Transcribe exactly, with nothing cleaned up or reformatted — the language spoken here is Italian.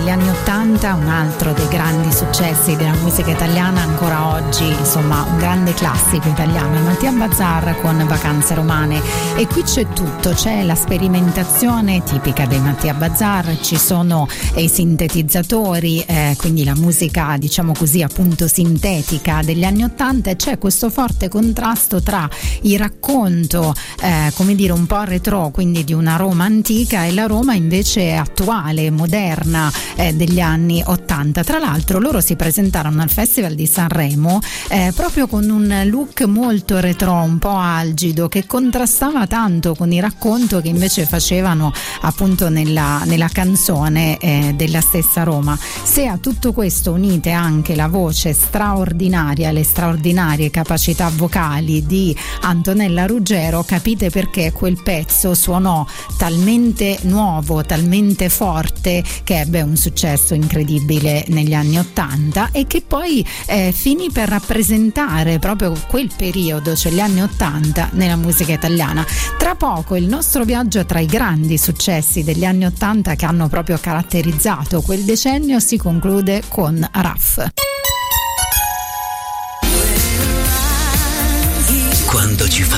degli anni ottanta, un altro dei grandi successi della musica italiana, ancora oggi insomma un grande classico italiano, Mattia Bazar con Vacanze Romane. E qui c'è tutto, c'è la sperimentazione tipica dei Mattia Bazar, ci sono i sintetizzatori, eh, quindi la musica diciamo così appunto sintetica degli anni ottanta, e c'è questo forte contrasto tra il racconto eh, come dire un po' retro, quindi di una Roma antica, e la Roma invece attuale, moderna eh, degli anni ottanta. Tra l'altro loro si presentarono al Festival di Sanremo eh, proprio con un look molto retro, un po' algido, che contrastava tanto con il racconto che invece facevano appunto nella, nella canzone eh, della stessa Roma. Se a tutto questo unite anche la voce straordinaria, le straordinarie capacità vocali di Antonella Ruggero, capite perché quel pezzo suonò talmente nuovo, talmente forte, che ebbe un successo incredibile negli anni ottanta, e che poi eh, finì per rappresentare proprio quel periodo, cioè gli anni ottanta, nella musica italiana. Tra poco il nostro viaggio tra i grandi successi degli anni ottanta che hanno proprio caratterizzato quel decennio si conclude con Raf. Quando ci fa